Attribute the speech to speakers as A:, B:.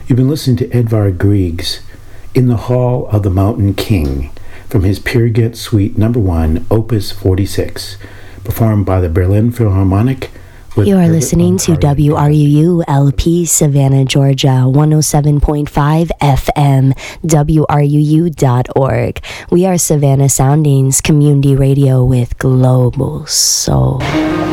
A: You've been listening to Edvard Grieg's In the Hall of the Mountain King from his Peer Gynt Suite No. 1, Opus 46, performed by the Berlin Philharmonic.
B: You are listening to WRUU LP Savannah, Georgia, 107.5 FM, WRUU.org. We are Savannah Soundings Community Radio with Global Soul.